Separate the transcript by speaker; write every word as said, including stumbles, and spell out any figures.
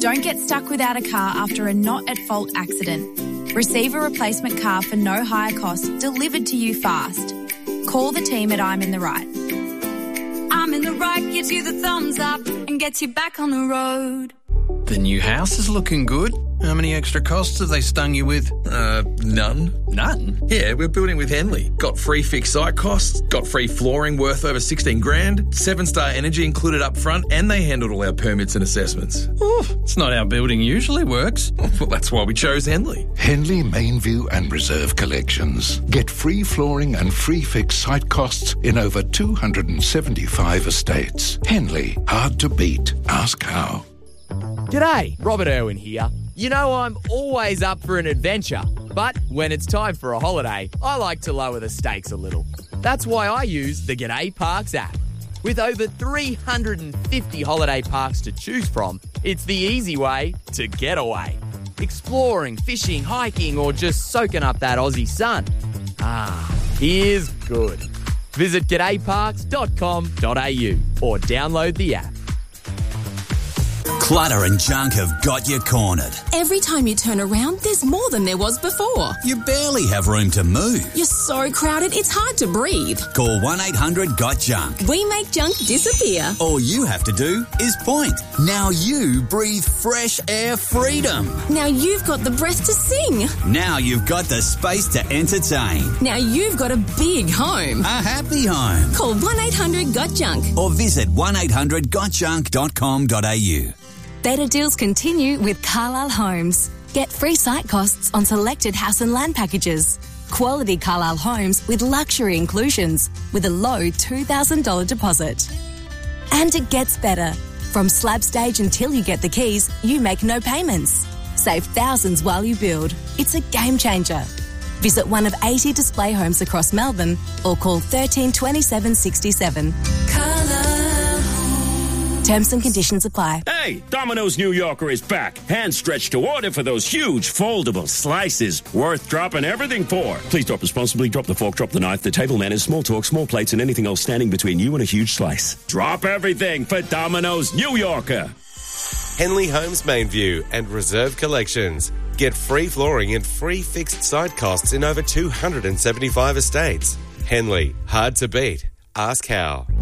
Speaker 1: Don't get stuck without a car after a not-at-fault accident. Receive a replacement car for no higher cost delivered to you fast. Call the team at I'm in the Right. I'm in the Right gives you the thumbs up and gets you back on the road.
Speaker 2: The new house is looking good. How many extra costs have they stung you with?
Speaker 3: Uh, none.
Speaker 2: None?
Speaker 3: Yeah, we're building with Henley. Got free fixed site costs, got free flooring worth over sixteen grand, seven-star energy included up front, and they handled all our permits and assessments.
Speaker 2: Ooh, it's not how building usually works.
Speaker 3: Well, that's why we chose Henley.
Speaker 4: Henley, Mainview and Reserve Collections. Get free flooring and free fixed site costs in over two hundred seventy-five estates. Henley, hard to beat. Ask how.
Speaker 5: G'day, Robert Irwin here. You know I'm always up for an adventure, but when it's time for a holiday, I like to lower the stakes a little. That's why I use the G'day Parks app. With over three hundred fifty holiday parks to choose from, it's the easy way to get away. Exploring, fishing, hiking, or just soaking up that Aussie sun. Ah, here's good. Visit g'day parks dot com dot a u or download the app.
Speaker 6: Clutter and junk have got you cornered.
Speaker 7: Every time you turn around, there's more than there was before.
Speaker 6: You barely have room to move.
Speaker 7: You're so crowded, it's hard to breathe.
Speaker 6: Call one eight hundred got junk.
Speaker 7: We make junk disappear.
Speaker 6: All you have to do is point. Now you breathe fresh air freedom.
Speaker 7: Now you've got the breath to sing.
Speaker 6: Now you've got the space to entertain.
Speaker 7: Now you've got a big home.
Speaker 6: A happy home.
Speaker 7: Call one eight hundred got junk.
Speaker 6: Or visit one eight hundred got junk dot com dot a u.
Speaker 8: Better deals continue with Carlisle Homes. Get free site costs on selected house and land packages. Quality Carlisle homes with luxury inclusions with a low two thousand dollars deposit. And it gets better. From slab stage until you get the keys, you make no payments. Save thousands while you build. It's a game changer. Visit one of eighty display homes across Melbourne or call thirteen twenty-seven sixty-seven. Terms and conditions apply.
Speaker 9: Hey, Domino's New Yorker is back. Hand stretched to order for those huge foldable slices. Worth dropping everything for. Please drop responsibly. Drop the fork, drop the knife, the table manners, small talk, small plates, and anything else standing between you and a huge slice. Drop everything for Domino's New Yorker.
Speaker 10: Henley Homes Mainview and Reserve Collections. Get free flooring and free fixed site costs in over two hundred seventy-five estates. Henley, hard to beat. Ask how.